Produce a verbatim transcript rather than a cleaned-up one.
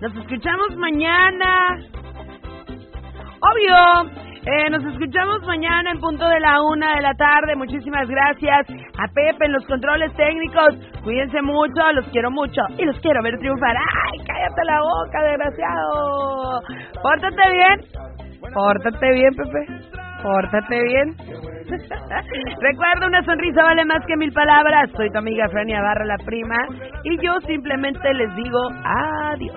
Nos escuchamos mañana. Obvio. Eh, nos escuchamos mañana en punto de la una de la tarde. Muchísimas gracias a Pepe en los controles técnicos. Cuídense mucho, los quiero mucho y los quiero ver triunfar. ¡Ay, cállate la boca, desgraciado! Pórtate bien. Pórtate bien, Pepe. Pórtate bien. Recuerda, una sonrisa vale más que mil palabras. Soy tu amiga Frania Barra, la prima, y yo simplemente les digo adiós.